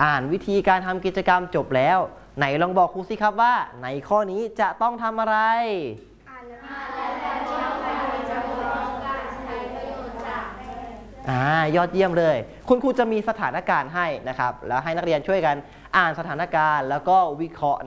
อ่านวิธีการทำกิจกรรมจบแล้วไหนลองบอกครูสิครับว่าในข้อนี้จะต้องทำอะไรยอดเยี่ยมเลยคุณครูจะมีสถานการณ์ให้นะครับแล้วให้นักเรียนช่วยกันอ่านสถานการณ์แล้วก็วิเคราะห์